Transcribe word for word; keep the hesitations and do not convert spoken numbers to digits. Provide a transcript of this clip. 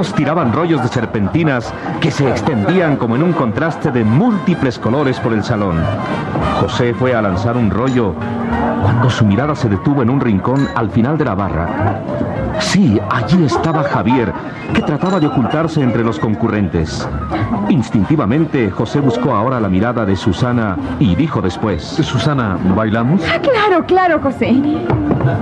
Todos tiraban rollos de serpentinas que se extendían como en un contraste de múltiples colores por el salón. José fue a lanzar un rollo cuando su mirada se detuvo en un rincón al final de la barra. Sí, allí estaba Javier, que trataba de ocultarse entre los concurrentes. Instintivamente, José buscó ahora la mirada de Susana y dijo después: Susana, ¿bailamos? Ah, claro, claro, José.